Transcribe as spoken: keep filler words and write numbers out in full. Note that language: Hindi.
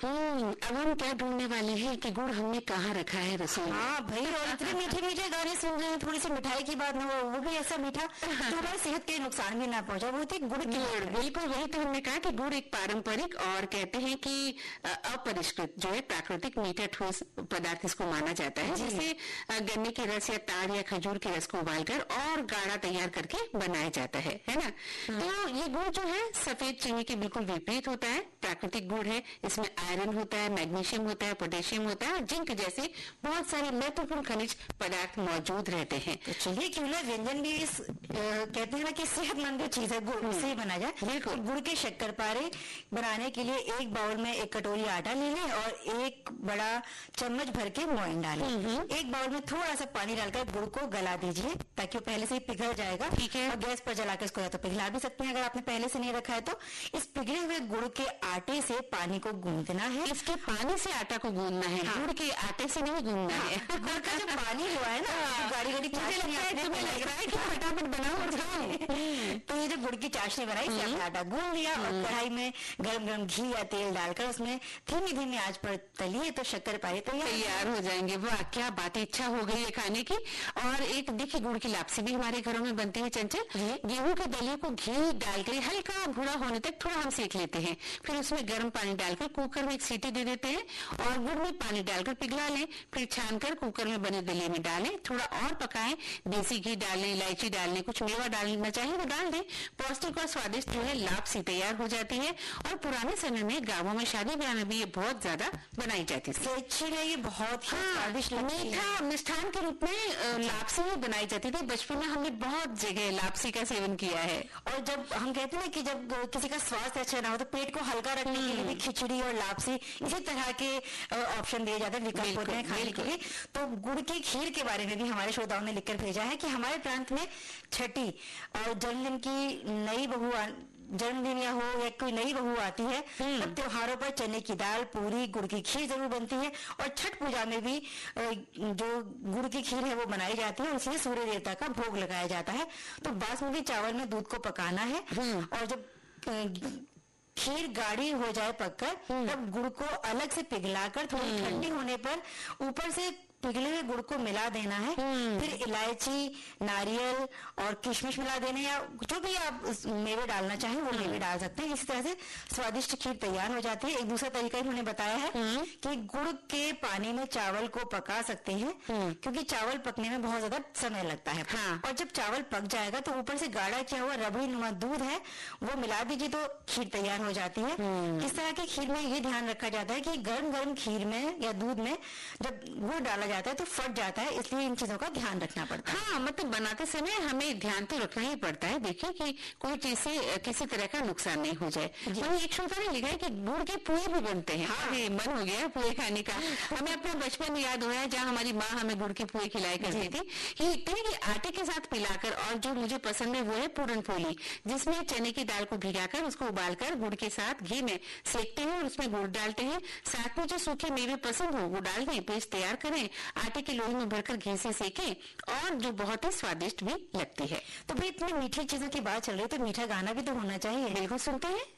हम्म, अब हम क्या ढूंढने वाले हैं कि गुड़ हमने कहाँ रखा है रसोई में। हाँ भाई, और इतने मीठे मीठे गाने सुन रहे हैं, थोड़ी सी मिठाई की बात ना हो, वो भी ऐसा मीठा तो हमारी सेहत के नुकसान भी ना पहुंचा, वो थी गुड़ की। बिल्कुल, वही तो हमने कहा कि गुड़ एक पारंपरिक और कहते हैं कि अपरिष्कृत जो है प्राकृतिक मीठा ठोस पदार्थ इसको माना जाता है, जिसे गन्ने के रस या ताड़ या खजूर के रस को उबालकर और गाढ़ा तैयार करके बनाया जाता है, है ना। तो ये गुड़ जो है सफेद चीनी के बिल्कुल विपरीत होता है, प्राकृतिक गुड़ है, इसमें आयरन होता है, मैग्नीशियम होता है, पोटेशियम होता है और जिंक जैसे बहुत सारे महत्वपूर्ण खनिज पदार्थ मौजूद रहते हैं। तो चलिए क्यों ना व्यंजन भी इस आ, कहते हैं ना कि सेहतमंद चीज है, गुड़ से ही बना जाए। बिल्कुल, गुड़ के शक्करपारे बनाने के लिए एक बाउल में एक कटोरी आटा ले लें और एक बड़ा चम्मच भर के मोइन डालें। एक बाउल में थोड़ा सा पानी डालकर गुड़ को गला दीजिए ताकि वो पहले से ही पिघल जाएगा। ठीक है, और गैस पर जलाकर इसको या तो पिघला भी सकते हैं अगर आपने पहले से नहीं रखा है तो। इस पिघले हुए गुड़ के आटे से पानी को गूंदना है। इसके पानी से आटा को गूंदना है, हाँ। गुड़ के आटे से नहीं गूंदना है। गुड़ का जो पानी हुआ है ना, गाड़ी गाड़ी चाशनी लग रहा है कि फटाफट बनाओ और खाओ। तो ये जो गुड़ की चाशनी बनाई, इससे आटा गूंद लिया और कढ़ाई में गरम गरम घी या तेल डालकर उसमें धीमी धीमी आंच पर तलिए तो शक्करपारे तैयार तैयार हो जाएंगे। वाह, क्या बात है, इच्छा हो गई है खाने की। और एक देखिए, गुड़ की लापसी भी हमारे घरों में बनती है चंचल। गेहूं के दलिए को घी डालकर हल्का भूरा होने तक थोड़ा हम सेक लेते हैं, फिर उसमें गर्म पानी डालकर कुकर में एक सीटी दे देते हैं और गुड़ में पानी डालकर पिघला लें, फिर छानकर कुकर में बने दलिए में डालें, थोड़ा और पकाएं, देसी घी डालें, इलायची डालें, कुछ मेवा डालना चाहिए तो डाल दें। पौष्टिक और स्वादिष्ट जो है लापसी तैयार हो जाती है। और पुराने समय में गांवों में शादी ब्याह में भी ये बहुत ज्यादा बनाई जाती थी। ये बहुत स्वादिष्ट मीठा मिष्ठान के रूप में लापसी ही बनाई जाती थी। बचपन में हमने बहुत जगह लापसी का सेवन किया है। और जब हम कहते हैं कि जब किसी का स्वास्थ्य अच्छा ना हो तो पेट को हल्का रखने के लिए भी खिचड़ी और लापसी इसी तरह के ऑप्शन दिए जाते हैं, विकल्प होते हैं खाने के लिए। तो गुड़ की खीर के बारे में भी हमारे श्रोताओं ने लिखकर भेजा है कि हमारे प्रांत में छठी और जन्मदिन की नई बहू जन्मदिन या हो या कोई नई बहू आती है तब त्योहारों पर चने की दाल, पूरी, गुड़ की खीर जरूर बनती है। और छठ पूजा में भी जो गुड़ की खीर है वो बनाई जाती है, उसमें सूर्य देवता का भोग लगाया जाता है। तो बासमती चावल में दूध को पकाना है और जब खीर गाढ़ी हो जाए पककर तब गुड़ को अलग से पिघलाकर थोड़ी ठंडी होने पर ऊपर से पिघले हुए गुड़ को मिला देना है। फिर इलायची, नारियल और किशमिश मिला देना या जो भी आप मेवे डालना चाहें वो मेवे डाल सकते हैं। इसी तरह से स्वादिष्ट खीर तैयार हो जाती है। एक दूसरा तरीका इन्होंने बताया है कि गुड़ के पानी में चावल को पका सकते हैं क्योंकि चावल पकने में बहुत ज्यादा समय लगता है। हाँ। और जब चावल पक जाएगा तो ऊपर से गाढ़ा किया हुआ रबड़ी नुमा दूध है वो मिला दीजिए तो खीर तैयार हो जाती है। इस तरह की खीर में ये ध्यान रखा जाता है कि गर्म गर्म खीर में या दूध में जब गुड़ डाला जाता है तो फट जाता है, इसलिए इन चीजों का ध्यान रखना पड़ता है। हाँ, मतलब बनाते समय हमें ध्यान तो रखना ही पड़ता है। देखिए कि कोई चीज से किसी तरह का नुकसान नहीं हो जाए। वहीं एक श्रोता ने लिखा है कि गुड़ के पुए भी बनते हैं। हाँ। अरे मन हो गया पुए खाने का। हमें अपना बचपन याद हो रहा है जहाँ हमारी माँ हमें गुड़ के पुए खिलाया करती थी। ये लिखते हैं कि आटे के साथ मिलाकर, और जो मुझे पसंद है वो है पूरन पोली, जिसमें चने की दाल को भिगाकर उसको उबालकर गुड़ के साथ घी में सेकते हैं और उसमें गुड़ डालते हैं। साथ में जो सूखे मेवे पसंद हो वो डाल दें, पेस्ट तैयार करें, आटे की लोई में भरकर घी से सेकें और जो बहुत ही स्वादिष्ट भी लगती है। तो भाई इतनी मीठी चीजों की बात चल रही है तो मीठा गाना भी तो होना चाहिए। बिल्कुल, सुनते हैं।